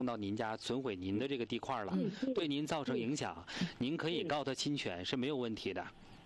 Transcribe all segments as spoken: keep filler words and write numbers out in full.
到您家损毁您的这个地块了，对您造成影响，您可以告他侵权是没有问题的。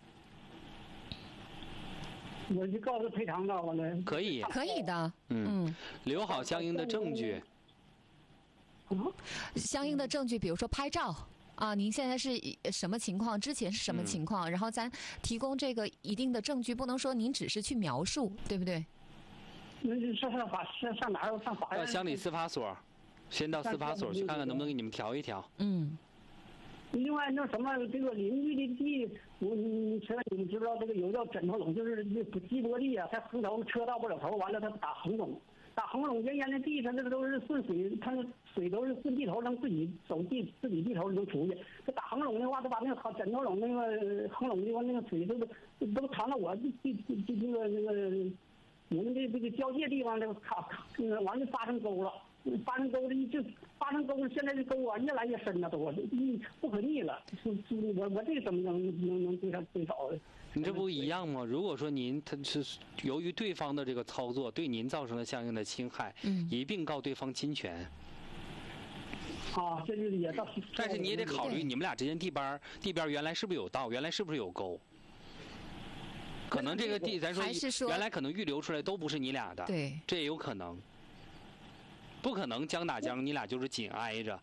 我就告诉赔偿的，完了可以， 可以的， 嗯，嗯留好相应的证据。 嗯， 相应的证据，比如说拍照啊，您现在是什么情况？之前是什么情况？嗯、然后咱提供这个一定的证据，不能说您只是去描述，对不对？ 那上上法上上哪儿？上法院？ 到乡里司法所，先到司法所去看看能不能给你们调一调。 嗯。 另外，那什么，这个邻居的地，我你现在你们知不知道这个有叫枕头垄，就是那基坡地啊，它横头车到不了头，完了它打横垄，打横垄原先的地，它这个都是顺水，它那水都是顺地头，能自己走地自己地头能出去。这打横垄的话，都把那个枕头垄那个横垄的话，那个水都都淌到我地地地那个那个我们的这个交界地方，这个卡那个完了发生沟了。发生沟的就发生沟，现在这沟啊越来越深了，都嗯不可逆了。我我这个怎么能能能对他对少？ 你这不一样吗？如果说您他是由于对方的这个操作对您造成了相应的侵害，嗯，一并告对方侵权。 啊，这就是也到。 但是你也得考虑你们俩之间地边地边原来是不是有道，原来是不是有沟？可能这个地咱说原来可能预留出来都不是你俩的， 对， 这也有可能。不可能江打江，你俩就是紧挨着。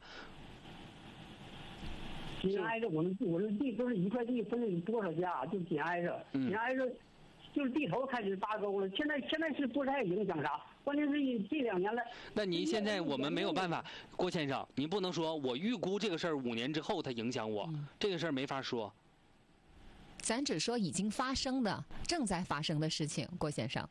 紧挨着，我们我们地都是一块地分了多少家，就紧挨着， 嗯、 紧挨着，就是地头开始搭沟了。现在现在是不太影响啥，关键是这两年来。 那您现在我们没有办法，郭先生，您不能说我预估这个事儿五年之后它影响我，嗯、这个事儿没法说。 咱只说已经发生的、正在发生的事情，郭先生。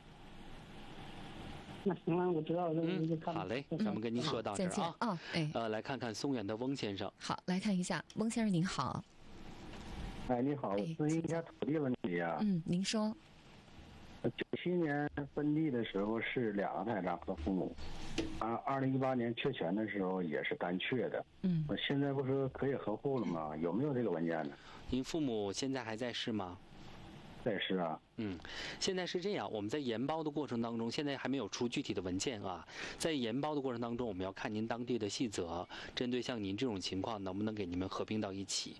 那行了，我知道了。 嗯，好嘞，咱们跟您说到这儿啊。 嗯、哦，哎， 呃，来看看松原的翁先生。 好，来看一下，翁先生您好。 哎，你好，我咨询一下土地问题啊。 嗯，您说。 九七年分地的时候是两个台长和父母，啊，二零一八年确权的时候也是单确的。 嗯， 我现在不是可以合户了吗？有没有这个文件呢？ 您父母现在还在世吗？ 在世啊。 嗯，现在是这样，我们在研包的过程当中，现在还没有出具体的文件啊。在研包的过程当中，我们要看您当地的细则，针对像您这种情况，能不能给你们合并到一起？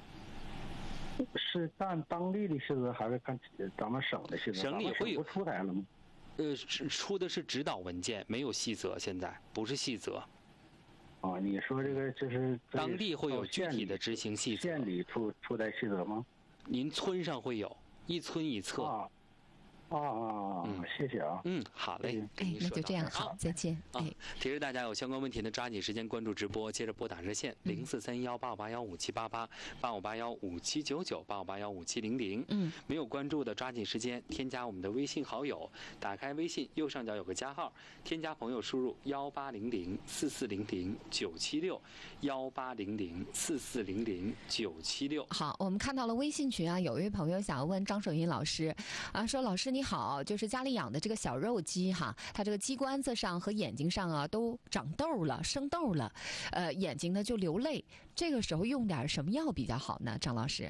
是看当地的细则，还是看咱们省的细则？ 省里会有出台了吗？ 呃，出的是指导文件，没有细则，现在不是细则。 啊，你说这个就是当地会有具体的执行细则？ 县里出出台细则吗？ 您村上会有。一村一策啊啊啊！嗯，谢谢啊。 嗯，好嘞。 哎，那就这样，好，再见。哎， 提示大家有相关问题呢，抓紧时间关注直播，接着拨打热线零四三幺八五八幺五七八八八五八幺五七九九八五八幺五七零零。嗯，没有关注的抓紧时间添加我们的微信好友，打开微信右上角有个加号，添加朋友输入幺八零零四四零零九七六幺八零零四四零零九七六。 好，我们看到了微信群啊，有一位朋友想要问张守云老师啊，说老师你好，就是家里养的这个小肉鸡哈，它这个鸡冠子上和眼睛上啊都长痘了，生痘了，呃，眼睛呢就流泪，这个时候用点什么药比较好呢？张老师，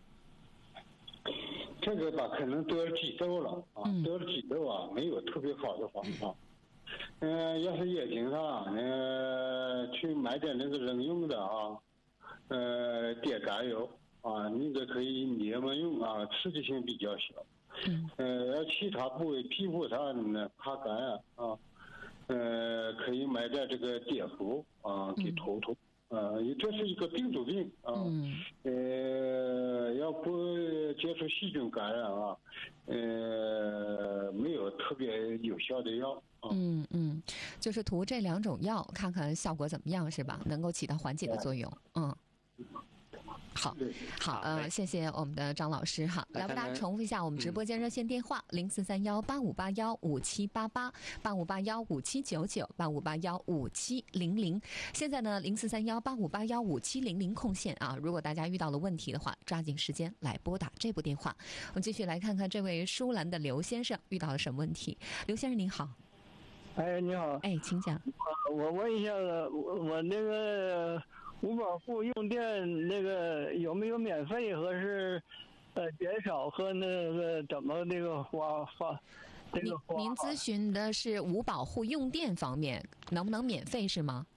这个吧，可能得了鸡痘了啊，嗯、得了鸡痘啊，没有特别好的方法。嗯、呃，要是眼睛上，呃，去买点那个人用的啊，呃，碘甘油啊，那个可以黏膜用啊，刺激性比较小。嗯，呃，要其他部位皮肤上呢怕干啊，啊，呃，可以买点这个碘伏啊，给头痛。啊，这是一个病毒病啊，嗯、呃，要不接触细菌感染啊，呃，没有特别有效的药啊。 嗯嗯，就是涂这两种药，看看效果怎么样，是吧？能够起到缓解的作用。嗯。好，好，呃，谢谢我们的张老师哈。来，为大家重复一下我们直播间热线电话：零四三幺八五八幺五七八八八五八幺五七九九八五八幺五七零零。现在呢，零四三幺八五八幺五七零零空线啊。如果大家遇到了问题的话，抓紧时间来拨打这部电话。我们继续来看看这位舒兰的刘先生遇到了什么问题。刘先生您好。 哎，你好。 哎，请讲。 我我问一下，我我那个。五保户用电那个有没有免费和是呃减少和那个怎么那个花花这个花？ 您咨询的是五保户用电方面能不能免费是吗？